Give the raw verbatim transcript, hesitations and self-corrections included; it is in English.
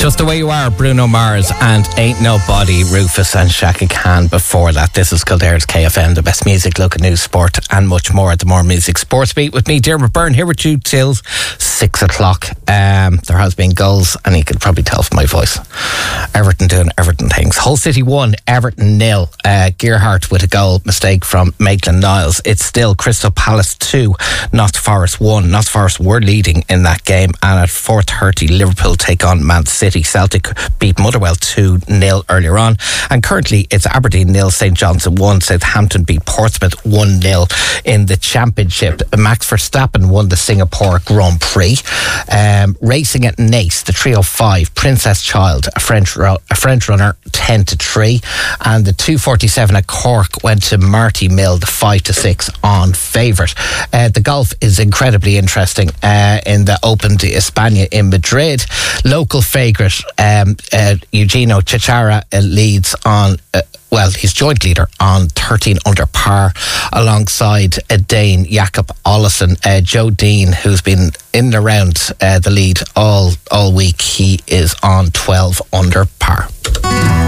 Just the Way You Are, Bruno Mars, and Ain't Nobody, Rufus and Shaka Khan before that. This is Kildare's K F M, the best music, local news, sport and much more at the More Music Sports Beat with me, Dermot Byrne, here with you till six o'clock. Um, there has been goals, and you can probably tell from my voice. Everton doing Everton things. Hull City one, Everton nil. Uh, Gearhart with a goal mistake from Maitland-Niles. It's still Crystal Palace two, Notts Forest one. Notts Forest were leading in that game, and at four thirty Liverpool take on Man City. Celtic beat Motherwell two nil earlier on, and currently it's Aberdeen nil, St Johnstone one. Southampton beat Portsmouth one nil in the Championship. Max Verstappen won the Singapore Grand Prix. Um, racing at Nice, the three oh five, Princess Child, a French ro- a French runner, ten to three, and the two forty-seven at Cork went to Marty Mill, the five to six on favourite. Uh, the golf is incredibly interesting uh, in the Open de España in Madrid. Local favourite um, uh, Eugenio Chichara uh, leads on uh, well, he's joint leader on thirteen under par alongside a Dane, Jakob Olesen. Uh, Joe Dean, who's been in and around uh, the lead all all week, he is on twelve under par.